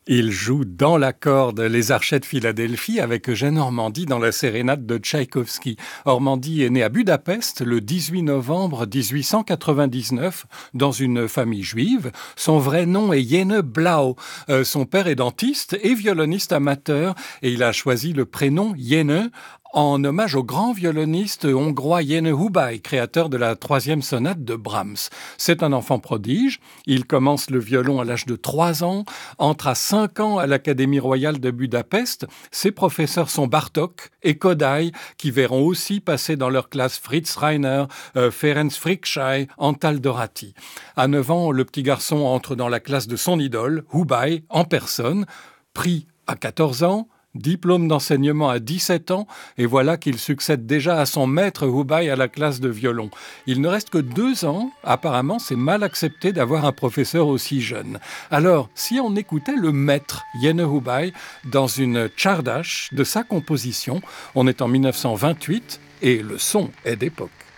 Il joue dans la corde les Archets de Philadelphie avec Eugène Ormandy dans la sérénade de Tchaïkovski. Ormandy est né à Budapest le 18 novembre 1899 dans une famille juive. Son vrai nom est Jene Blau. Son père est dentiste et violoniste amateur et il a choisi le prénom Jene en hommage au grand violoniste hongrois Jene Hubay, créateur de la 3e sonate de Brahms. C'est un enfant prodige. Il commence le violon à l'âge de 3 ans, entre à 5 ans à l'Académie royale de Budapest. Ses professeurs sont Bartók et Kodály, qui verront aussi passer dans leur classe Fritz Reiner, Ferenc Fricsay, Antal Doráti. À 9 ans, le petit garçon entre dans la classe de son idole, Hubay, en personne, pris à 14 ans, diplôme d'enseignement à 17 ans, et voilà qu'il succède déjà à son maître Hubay à la classe de violon. Il ne reste que 2 ans, apparemment c'est mal accepté d'avoir un professeur aussi jeune. Alors, si on écoutait le maître Jene Hubay dans une tchardash de sa composition, on est en 1928 et le son est d'époque.